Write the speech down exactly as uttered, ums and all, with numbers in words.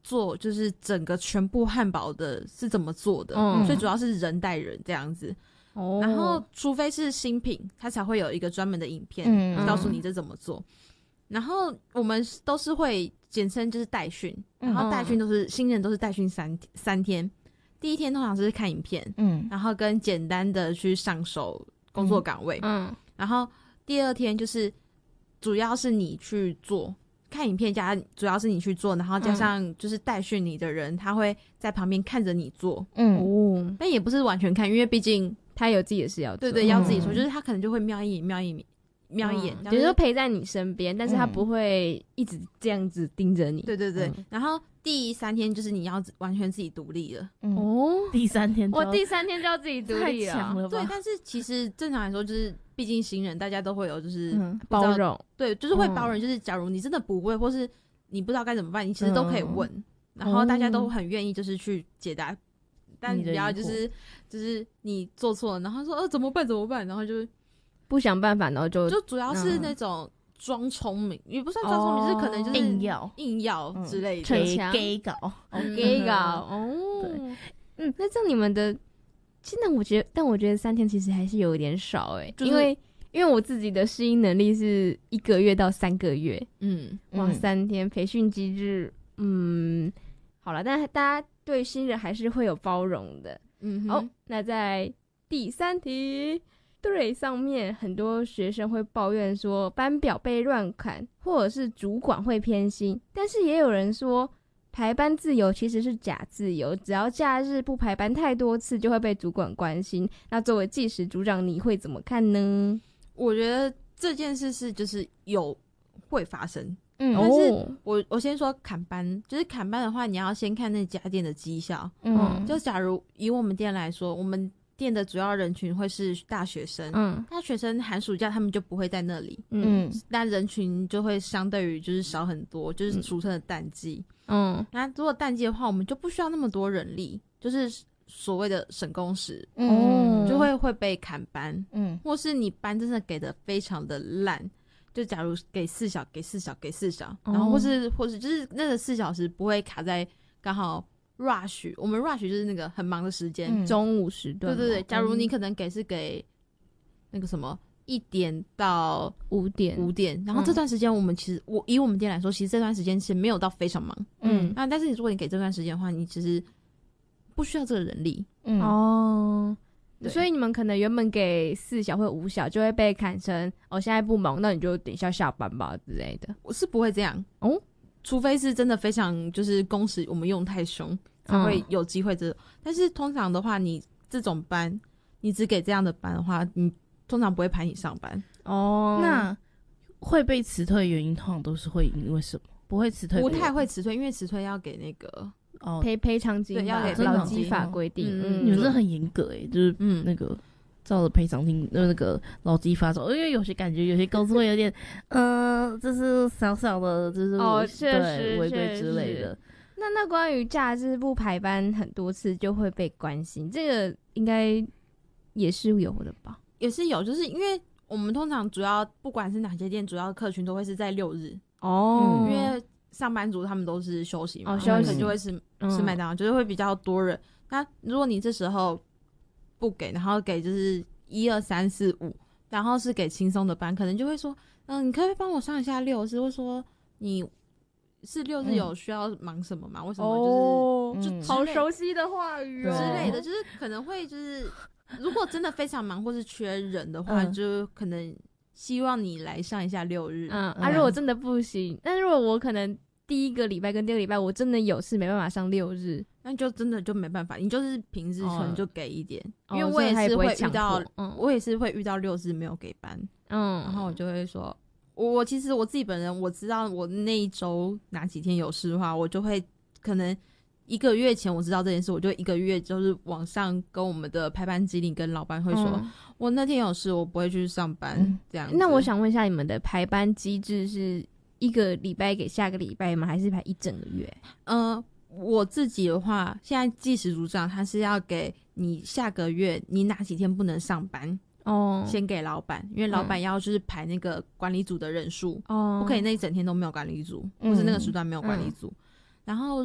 做就是整个全部汉堡的是怎么做的，嗯、所以主要是人带人这样子。哦、然后除非是新品，它才会有一个专门的影片、嗯、告诉你这怎么做。然后我们都是会简称就是代训，然后代训都是、嗯、新人都是代训三三天。第一天通常是看影片，嗯，然后跟简单的去上手工作岗位，嗯，然后第二天就是主要是你去做，看影片加主要是你去做，然后加上就是代训你的人，他会在旁边看着你做，嗯哦，但也不是完全看，因为毕竟他有自己的事要做， 对对，要自己说，嗯、就是他可能就会瞄一眼瞄一眼。瞄一眼， 嗯、就是说陪在你身边，但是他不会一直这样子盯着你。 对对对、嗯，然后第三天就是你要完全自己独立了。 嗯、哦，第三天我第三天就要自己独立了， 太强了吧？ 对，但是其实正常来说，就是毕竟新人，大家都会有就是、嗯、 包容， 对，就是会包容。就是假如你真的不会，或是你不知道该怎么办，你其实都可以问，嗯、然后大家都很愿意就是去解答。但你不要就是就是你做错了，然后说呃怎么办怎么办，然后就。 不想办法，然后就就主要是那种装聪明，也、嗯、不算装聪明，就是、哦、可能就是硬要硬要之类的， 逞强 gay 搞 ，gay 搞哦。嗯，那这样你们的，现在我觉得，但我觉得三天其实还是有一点少哎、欸就是，因为因为我自己的适应能力是一个月到三个月，嗯，哇，三天培训机制，嗯，好了，但大家对新人还是会有包容的，嗯，好，那在第三题。对，上面很多学生会抱怨说班表被乱砍，或者是主管会偏心，但是也有人说排班自由其实是假自由，只要假日不排班太多次就会被主管关心。那作为技师组长你会怎么看呢？ 我觉得这件事是就是有会发生，嗯，但是我我先说砍班，就是砍班的话，你要先看那家店的绩效，嗯，就假如以我们店来说，我们店的主要人群会是大学生，嗯，大学生寒暑假他们就不会在那里，嗯，但人群就会相对于就是少很多，就是俗称的淡季，嗯，那如果淡季的话，我们就不需要那么多人力，就是所谓的省工时，嗯，就会会被砍班，嗯，或是你班真的给的非常的烂，就假如给四小给四小给四小，然后或是或是就是那个四小时不会卡在刚好。rush， 我们 rush 就是那个很忙的时间、 嗯，中午时段。 对对对，假如你可能给是给那个什么一点到五点， 五点，然后这段时间我们其实、嗯、我以我们店来说，其实这段时间是没有到非常忙，嗯，那但是如果你给这段时间的话，你其实不需要这个人力，嗯哦，所以你们可能原本给四小或五小就会被砍成哦，现在不忙，那你就等一下下班吧之类的。 我是不会这样哦。除非是真的非常就是工时我们用太凶才会有机会这、嗯、但是通常的话你这种班你只给这样的班的话你通常不会排你上班哦。那会被辞退的原因通常都是会因为什么？不会辞退不太会辞退，因为辞退要给那个哦赔赔偿金，对，要给劳基法规定， 嗯，你们这很严格诶，就是嗯那个照着赔偿金那个劳基法走，因为有些感觉有些公司会有点，呃，就是小小的，就是哦，确实违规之类的。 那那关于假日不排班很多次就会被关心，这个应该也是有的吧？ 也是有，就是因为我们通常主要不管是哪些店，主要客群都会是在六日哦、嗯，因为上班族他们都是休息嘛，哦，休息就会是是麦当劳，就是会比较多人。那如果你这时候不给，然后给就是一二三四五，然后是给轻松的班，可能就会说，嗯、呃，你可不可以帮我上一下六日，或说你是六日有需要忙什么吗？嗯、为什么就是、哦、就、嗯、 好熟悉的话语、哦、 之类的，就是可能会就是如果真的非常忙或是缺人的话，嗯、就可能希望你来上一下六日。 嗯啊，如果真的不行，那如果我可能第一个礼拜跟第二个礼拜我真的有事没办法上六日。 那就真的就没办法，你就是平日可能就给一点，哦、因为我也是会遇到，嗯，我也是会遇到六日没有给班，嗯，然后我就会说，我我其实我自己本人我知道我那一周哪几天有事的话，我就会可能一个月前我知道这件事，我就一个月就是往上跟我们的排班经理跟老板会说，嗯、我那天有事，我不会去上班，嗯、这样子。 那我想问一下，你们的排班机制是一个礼拜给下个礼拜吗？还是排一整个月？ 嗯。我自己的话，现在技师组长他是要给你下个月你哪几天不能上班哦，先给老板，因为老板要就是排那个管理组的人数哦，不可以那一整天都没有管理组，嗯、或是那个时段没有管理组。嗯、然后